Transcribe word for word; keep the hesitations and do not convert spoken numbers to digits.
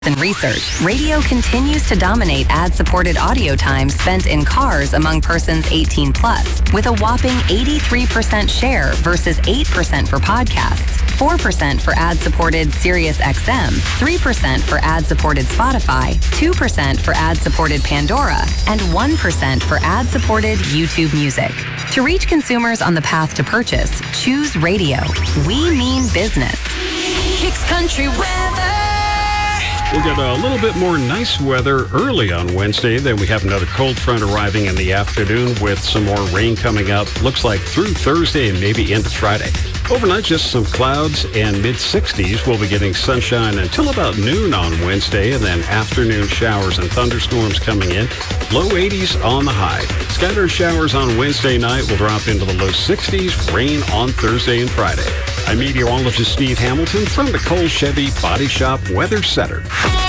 and research, radio continues to dominate ad-supported audio time spent in cars among persons eighteen plus, with a whopping eighty-three percent share versus eight percent for podcasts, four percent for ad-supported Sirius X M, three percent for ad-supported Spotify, two percent for ad-supported Pandora, and one percent for ad-supported YouTube Music. To reach consumers on the path to purchase, choose radio. We mean business. Kicks Country Weather. We'll get a little bit more nice weather early on Wednesday. Then we have another cold front arriving in the afternoon with some more rain coming up. Looks like through Thursday and maybe into Friday. Overnight, just some clouds and mid sixties. We'll be getting sunshine until about noon on Wednesday, and then afternoon showers and thunderstorms coming in. Low eighties on the high. Scattered showers on Wednesday night will drop into the low sixties. Rain on Thursday and Friday. I'm meteorologist Steve Hamilton from the Cole Chevy Body Shop Weather Center.